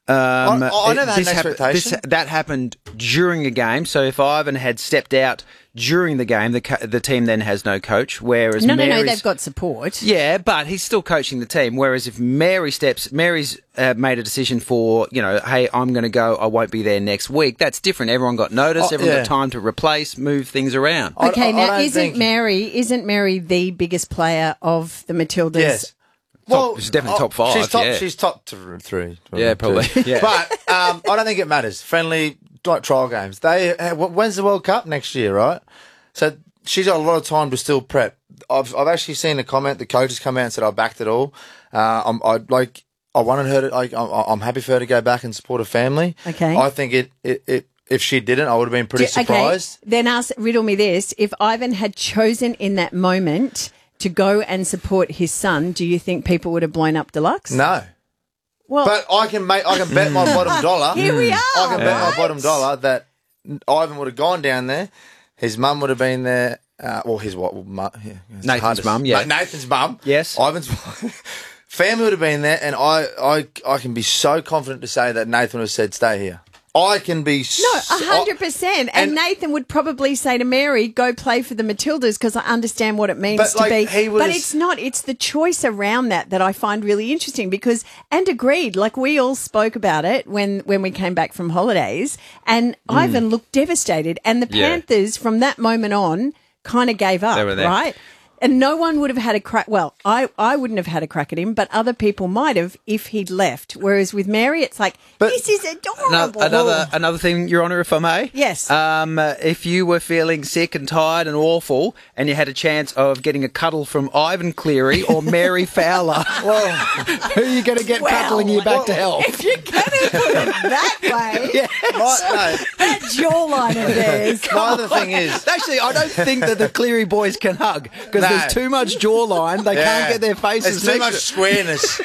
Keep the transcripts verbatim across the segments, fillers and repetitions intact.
Um, I, I never had this an hap- expectation. this, that happened during a game. So if Ivan had stepped out during the game, the co- the team then has no coach. Whereas No, no, Mary's, no, they've got support. Yeah, but he's still coaching the team. Whereas if Mary steps, Mary's uh, made a decision for, you know, hey, I'm going to go, I won't be there next week. That's different. Everyone got notice. Oh, everyone yeah. got time to replace, move things around. I- Okay, I- I now don't isn't think- Mary isn't Mary the biggest player of the Matildas? Yes. She's definitely top five, She's top. yeah. She's top th- three. Yeah, probably. Yeah. But um, I don't think it matters. Friendly like trial games. They uh, when's the World Cup next year, right? So she's got a lot of time to still prep. I've I've actually seen a comment. The coach has come out and said I backed it all. Uh, I'm I like I wanted her to. Like, I'm, I'm happy for her to go back and support her family. Okay. I think it it. it if she didn't, I would have been pretty D- surprised. Okay, then ask, riddle me this. If Ivan had chosen in that moment to go and support his son, do you think people would have blown up Deluxe? No. Well, But I can make, I can bet my bottom dollar. Here we are, I can bet right? my bottom dollar that Ivan would have gone down there. His mum would have been there. Uh, well, his what? Mu- yeah, it's Nathan's hard to- mum, yeah. Na- Nathan's mum. Yes. Ivan's family would have been there, and I, I, I can be so confident to say that Nathan would have said, "Stay here." I can be no, so- a hundred percent. And and- Nathan would probably say to Mary, "Go play for the Matildas," because I understand what it means But, to like, be. he would But have- it's not. It's the choice around that that I find really interesting. Because and agreed. Like we all spoke about it when when we came back from holidays, and Ivan looked devastated, and the Mm. Yeah. Panthers from that moment on kind of gave up. They were there. Right. And no one would have had a crack. Well, I, I wouldn't have had a crack at him, but other people might have if he'd left. Whereas with Mary, it's like, But- this is Another, adorable. another another thing, Your Honour, if I may. Yes. Um, uh, if you were feeling sick and tired and awful, and you had a chance of getting a cuddle from Ivan Cleary or Mary Fowler, who are you going to get Well, cuddling you back to health? If you're going to put it that way, My, no, that jawline of theirs. my other thing is, Actually, I don't think that the Cleary boys can hug because No. there's too much jawline. They yeah, can't get their faces There's too next much to- squareness.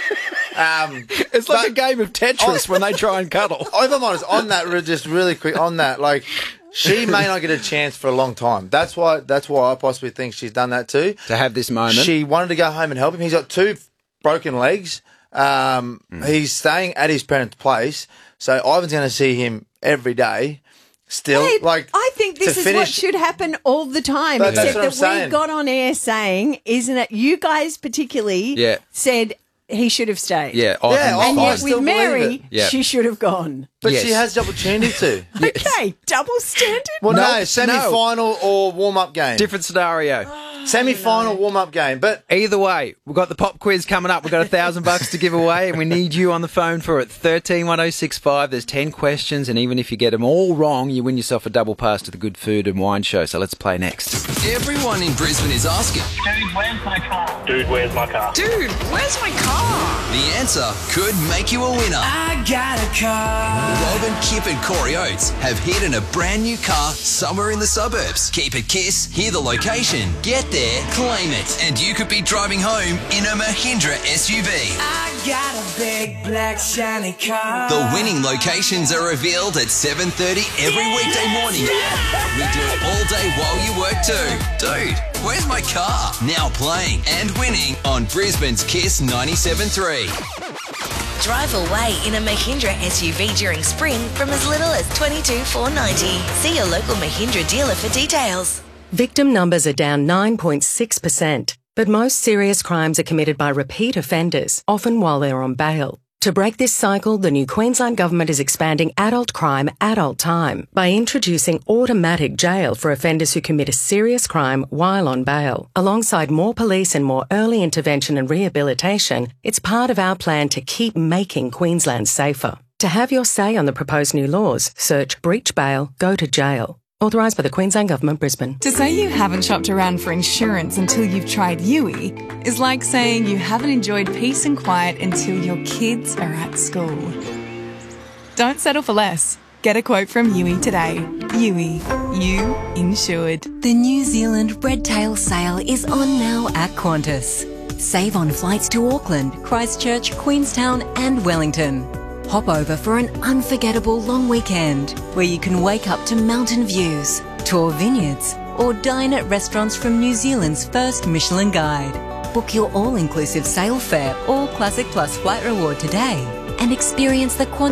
um, It's like but- a game of Tetris when they try and cuddle. If I'm honest, on that, re- just really quick, on that, like, she may not get a chance for a long time. That's why. That's why I possibly think she's done that too. To have this moment. She wanted to go home and help him. He's got two broken legs. Um, Mm. He's staying at his parents' place, so Ivan's going to see him every day. Still, Babe, like I think this to is finish, what should happen all the time. But that's except what I'm that saying. we got on air saying, isn't it? You guys particularly Yeah. said he should have stayed. Yeah, Yeah, Ivan's I- And fine. yet still with believe Mary, it. Yeah. she should have gone. but Yes. she has the opportunity to. Okay, double standard. Well, No, no, semi-final or warm-up game. Different scenario. Semi-final warm-up game, but Either way, we've got the pop quiz coming up. We've got a thousand bucks to give away, and we need you on the phone for it. thirteen one oh six five. There's ten questions, and even if you get them all wrong, you win yourself a double pass to the Good Food and Wine Show. So let's play next. Everyone in Brisbane is asking. Dude, where's my car? Dude, where's my car? Dude, where's my car? The answer could make you a winner. I got a car. Robin, Kip and Corey Oates have hidden a brand new car somewhere in the suburbs. Keep it Kiss, hear the location, get there, claim it, and you could be driving home in a Mahindra S U V. I got a big black shiny car. The winning locations are revealed at seven thirty every weekday morning. We do it all day while you work too. Dude, where's my car? Now playing and winning on Brisbane's Kiss ninety-seven point three. Drive away in a Mahindra S U V during spring from as little as twenty-two thousand four hundred ninety dollars. See your local Mahindra dealer for details. Victim numbers are down nine point six percent, but most serious crimes are committed by repeat offenders, often while they're on bail. To break this cycle, the new Queensland Government is expanding adult crime, adult time by introducing automatic jail for offenders who commit a serious crime while on bail. Alongside more police and more early intervention and rehabilitation, it's part of our plan to keep making Queensland safer. To have your say on the proposed new laws, search breach bail, go to jail. Authorised by the Queensland Government, Brisbane. To say you haven't shopped around for insurance until you've tried Yui is like saying you haven't enjoyed peace and quiet until your kids are at school. Don't settle for less. Get a quote from Yui today. Yui, you insured. The New Zealand Red Tail sale is on now at Qantas. Save on flights to Auckland, Christchurch, Queenstown and Wellington. Hop over for an unforgettable long weekend where you can wake up to mountain views, tour vineyards, or dine at restaurants from New Zealand's first Michelin Guide. Book your all-inclusive sail fare or Classic Plus flight reward today and experience the Qantas